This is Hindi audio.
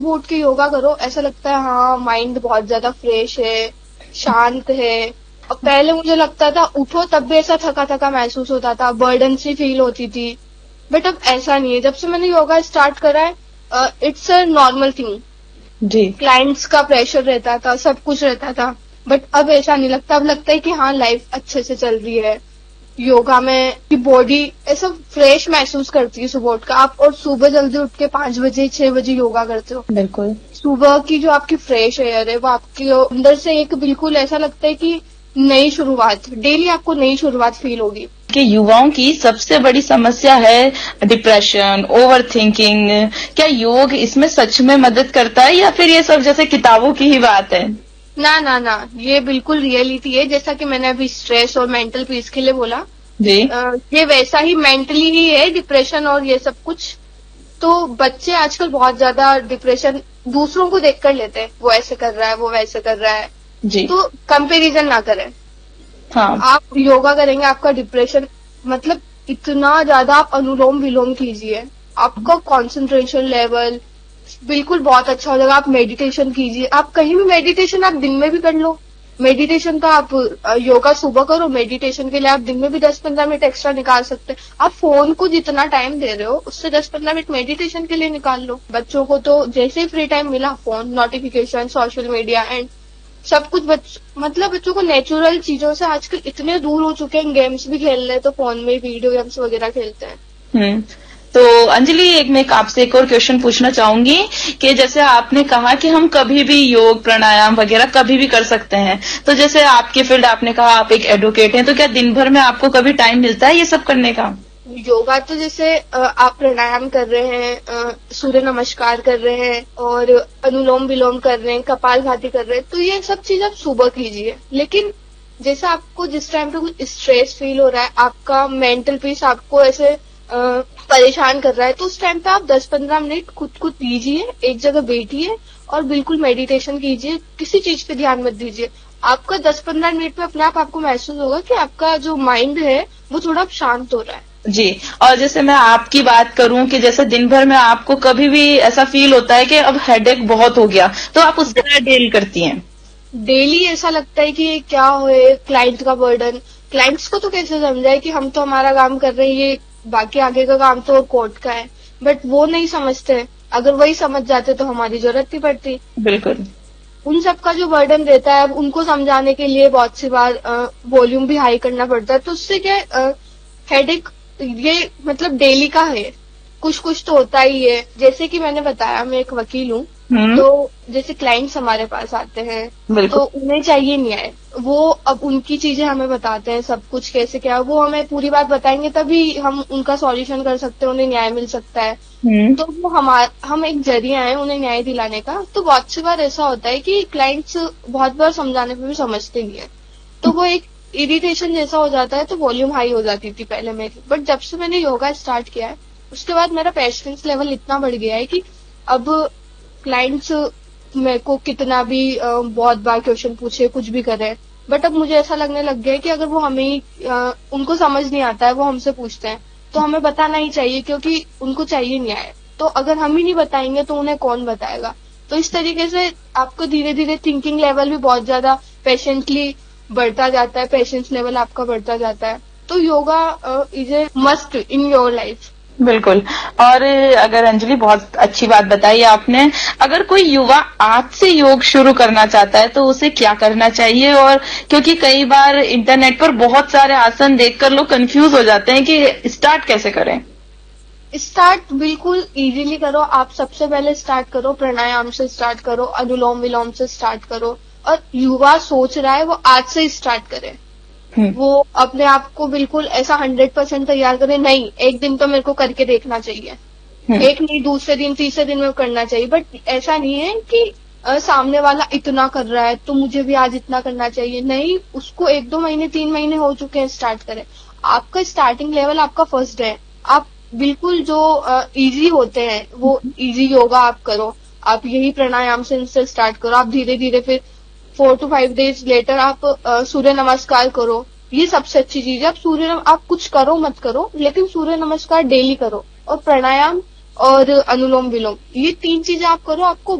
वो उठ के योगा करो, ऐसा लगता है हाँ माइंड बहुत ज्यादा फ्रेश है, शांत है। और पहले मुझे लगता था उठो तब भी ऐसा थका थका महसूस होता था, बर्डन सी फील होती थी। बट अब ऐसा नहीं है, जब से मैंने योगा स्टार्ट करा है, it's a normal thing ji. Clients का प्रेशर रहता था, सब कुछ रहता था, बट अब ऐसा नहीं लगता। अब लगता है कि हाँ लाइफ अच्छे से चल रही है। योगा में की बॉडी ऐसा फ्रेश महसूस करती है सुबह उठ कर आप, और सुबह जल्दी उठ के 5 बजे 6 बजे योगा करते हो। बिल्कुल। सुबह की जो आपकी फ्रेश एयर है वो आपके अंदर से एक बिल्कुल ऐसा लगता है कि नई शुरुआत, डेली आपको नई शुरुआत फील होगी। कि युवाओं की सबसे बड़ी समस्या है डिप्रेशन, ओवर थिंकिंग। क्या योग इसमें सच में मदद करता है या फिर ये सब जैसे किताबों की ही बात है? ना ना ना, ये बिल्कुल रियलिटी है। जैसा कि मैंने अभी स्ट्रेस और मेंटल पीस के लिए बोला, जी। ये वैसा ही मेंटली ही है, डिप्रेशन और ये सब कुछ। तो बच्चे आजकल बहुत ज्यादा डिप्रेशन दूसरों को देखकर लेते हैं, वो ऐसे कर रहा है, वो वैसे कर रहा है। जी। तो कंपैरिजन ना करें। हाँ। आप योगा करेंगे, आपका डिप्रेशन मतलब इतना ज्यादा आप अनुलोम विलोम कीजिए, आपका कंसंट्रेशन लेवल बिल्कुल बहुत अच्छा हो जाएगा। आप मेडिटेशन कीजिए, आप कहीं भी मेडिटेशन आप दिन में भी कर लो। मेडिटेशन का आप योगा सुबह करो, मेडिटेशन के लिए आप दिन में भी 10-15 मिनट एक्स्ट्रा निकाल सकते हैं। आप फोन को जितना टाइम दे रहे हो उससे 10-15 मिनट मेडिटेशन के लिए निकाल लो। बच्चों को तो जैसे ही फ्री टाइम मिला, phone, notification, social media and सब कुछ मतलब बच्चों को नेचुरल चीजों से आजकल इतने दूर हो चुके हैं। गेम्स भी खेल रहे हैं तो फोन में वीडियो गेम्स वगैरह खेलते हैं। तो अंजलि, मैं आपसे एक और क्वेश्चन पूछना चाहूंगी कि जैसे आपने कहा कि हम कभी भी योग प्राणायाम वगैरह कभी भी कर सकते हैं, तो जैसे आपकी फील्ड, आपने कहा आप एक एडवोकेट हैं, तो क्या दिन भर में आपको कभी टाइम मिलता है ये सब करने का? योगा तो जैसे आप प्राणायाम कर रहे हैं, सूर्य नमस्कार कर रहे हैं और अनुलोम विलोम कर रहे हैं, कपालभाति कर रहे हैं, तो ये सब चीज आप सुबह कीजिए। लेकिन जैसे आपको जिस टाइम पे कुछ स्ट्रेस फील हो रहा है, आपका मेंटल पीस आपको ऐसे परेशान कर रहा है, तो उस टाइम पे आप 10-15 मिनट खुद को दीजिए, एक जगह बैठिए और बिल्कुल मेडिटेशन कीजिए। किसी चीज पे ध्यान मत दीजिए। आपका 10-15 मिनट में अपने आप आपको महसूस होगा कि आपका जो माइंड है वो थोड़ा शांत हो रहा है। जी। और जैसे मैं आपकी बात करूं कि जैसे दिन भर में आपको कभी भी ऐसा फील होता है कि अब हेडेक बहुत हो गया, तो आप उस तरह डील करती हैं? डेली ऐसा लगता है कि क्या हो, क्लाइंट का बर्डन। क्लाइंट्स को तो कैसे समझाए कि हम तो हमारा काम कर रहे हैं, ये बाकी आगे का काम तो कोर्ट का है, बट वो नहीं समझते। अगर वही समझ जाते तो हमारी जरूरत नहीं पड़ती। बिल्कुल। उन सबका जो बर्डन रहता है, अब उनको समझाने के लिए बहुत सी बार वॉल्यूम भी हाई करना पड़ता है, तो उससे क्या हेडेक ये मतलब डेली का है, कुछ कुछ तो होता ही है। जैसे कि मैंने बताया, मैं एक वकील हूँ, तो जैसे क्लाइंट्स हमारे पास आते हैं तो उन्हें चाहिए न्याय, वो अब उनकी चीजें हमें बताते हैं, सब कुछ कैसे क्या, वो हमें पूरी बात बताएंगे तभी हम उनका सॉल्यूशन कर सकते हैं, उन्हें न्याय मिल सकता है। तो वो हम एक जरिया है उन्हें न्याय दिलाने का। तो बहुत सी बार ऐसा होता है कि क्लाइंट्स बहुत बार समझाने पे भी समझते नहीं है, तो वो एक इरिटेशन जैसा हो जाता है। तो वॉल्यूम हाई हो जाती थी पहले मेरी, बट जब से मैंने योगा स्टार्ट किया है उसके बाद मेरा पेशेंस लेवल इतना बढ़ गया है कि अब क्लाइंट्स मेरे को कितना भी बहुत बार क्वेश्चन पूछे, कुछ भी करे, बट अब मुझे ऐसा लगने लग गया है कि अगर वो हमें उनको समझ नहीं आता है, वो हमसे पूछते हैं, तो हमें बताना ही चाहिए, क्योंकि उनको चाहिए न्याय। तो अगर हम ही नहीं बताएंगे तो उन्हें कौन बताएगा। तो इस तरीके से आपको धीरे धीरे थिंकिंग लेवल भी बहुत ज्यादा पेशेंटली बढ़ता जाता है, पेशेंस लेवल आपका बढ़ता जाता है। तो yoga is a must in your life. बिल्कुल। और अगर अंजलि, बहुत अच्छी बात बताई आपने, अगर कोई युवा आज से योग शुरू करना चाहता है तो उसे क्या करना चाहिए? और क्योंकि कई बार इंटरनेट पर बहुत सारे आसन देखकर लोग कंफ्यूज हो जाते हैं कि स्टार्ट कैसे करें। स्टार्ट बिल्कुल इजीली करो। आप सबसे पहले स्टार्ट करो प्राणायाम से, स्टार्ट करो अनुलोम विलोम से, स्टार्ट करो। और युवा सोच रहा है वो आज से स्टार्ट करे, वो अपने आप को बिल्कुल ऐसा 100% तैयार करे, नहीं एक दिन तो मेरे को करके देखना चाहिए, एक नहीं दूसरे दिन तीसरे दिन में करना चाहिए। बट ऐसा नहीं है कि सामने वाला इतना कर रहा है तो मुझे भी आज इतना करना चाहिए, नहीं, उसको 1-2 महीने 3 महीने हो चुके हैं स्टार्ट करें। आपका स्टार्टिंग लेवल आपका फर्स्ट है, आप बिल्कुल जो इजी होते हैं वो इजी योगा आप करो, आप यही प्राणायाम से इनसे स्टार्ट करो। आप धीरे धीरे फिर 4 to 5 days लेटर आप सूर्य नमस्कार करो, ये सबसे अच्छी चीज है। आप कुछ करो मत करो, लेकिन सूर्य नमस्कार डेली करो, और प्राणायाम और अनुलोम विलोम, ये 3 चीजें आप करो, आपको